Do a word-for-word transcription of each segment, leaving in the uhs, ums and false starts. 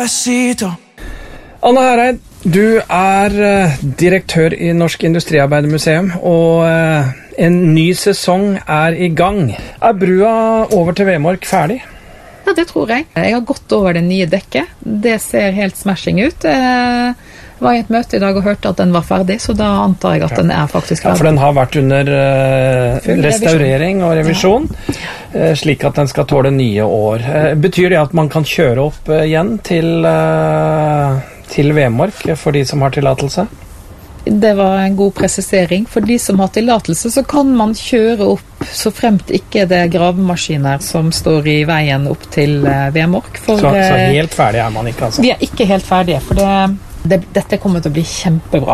Anne Hereid, du er uh, direktør i Norsk Industriarbeidermuseum, og uh, en ny sesong er i gang. Er brua over til Vemork ferdig? Ja, det tror jeg. Jeg har gått over det nye dekket. Det ser helt smashing ut. Jeg var i et møte i dag og hørte at den var ferdig, så da antar jeg at den er faktisk ferdig. Ja, for den har vært under uh, restaurering og revisjon, ja. uh, slik at den skal tåle nye år. Uh, betyr det at man kan kjøre opp uh, igjen til, uh, til Vemork for de som har tillatelse? Det var en god presisering. For de som har tillatelse, så kan man kjøre opp så fremt ikke det er gravemaskiner som står i veien opp til Vemork. For, så, så helt ferdig er man ikke, altså? Vi er ikke helt ferdige, for det, det, dette kommer til å bli kjempebra.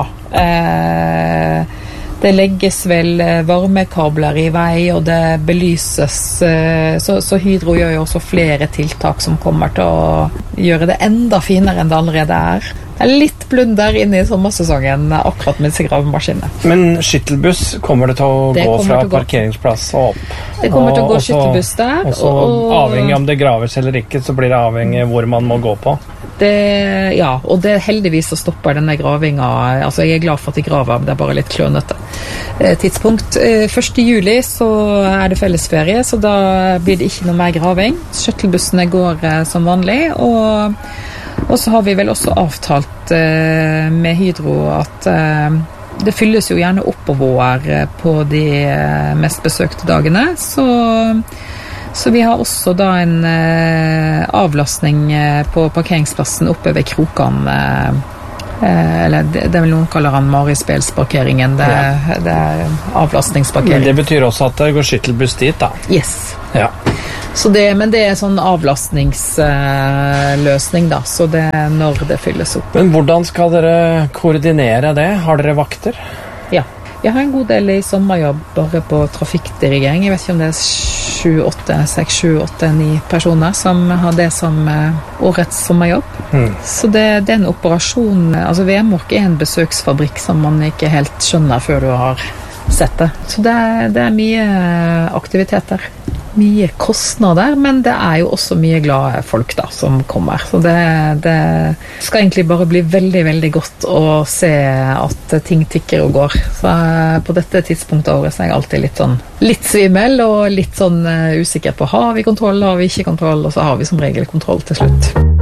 Eh, det legges vel varmekabler i vei, og det belyses. Eh, så, så Hydro gjør jo også flere tiltak som kommer til å gjøre det enda finere enn det allerede er. Det er litt blunder inne i sommersesongen akkurat med disse gravemaskinene. Men skyttelbuss kommer det til å det gå fra gå. parkeringsplass og opp? Det kommer til å gå også, skyttelbuss der. Og så avhengig om det graves eller ikke, så blir det avhengig hvor man må gå på? Det, ja, og det heldigvis så stopper denne gravinga. Altså jeg er glad for at de graver, det er bare litt klønete. Tidspunkt første juli så er det fellesferie, så da blir det ikke noe mer graving. Skjøttelbussene går som vanlig, og Og så har vi vel også avtalt eh, med Hydro at eh, det fylles jo gjerne oppover på de eh, mest besøkte dagene. Så, så vi har også da en eh, avlastning eh, på parkeringsplassen oppe ved Krokan. Eh, eller det, det er vel noen kaller han Marispelsparkeringen. Det, ja. Det er avlastningsparkering. Men det betyr også at det går skyttelbuss dit, da? Yes. Ja. Så det, men det er sånn avlastningsløsning da, så det er når det fylles opp. Men hvordan skal dere koordinere det? Har dere vakter? Ja, jeg har en god del i sommerjobb bare på trafikkdirigering. Jeg vet ikke om det er sju, åtte, seks, sju, åtte, ni personer som har det som årets sommerjobb. Mm. Så det, det er en operasjon. Altså Vemork er en besøksfabrikk som man ikke helt skjønner før du har sett det. Så det, det er mye aktiviteter. Mye kostnader, men det er jo også mye glade folk da, som kommer. Så det, det skal egentlig bare bli veldig, veldig godt å se at ting tikker og går. Så på dette tidspunktet av året så er jeg alltid litt sånn, litt svimmel og litt sånn usikker på har vi kontroll, har vi ikke kontroll, og så har vi som regel kontroll til slutt.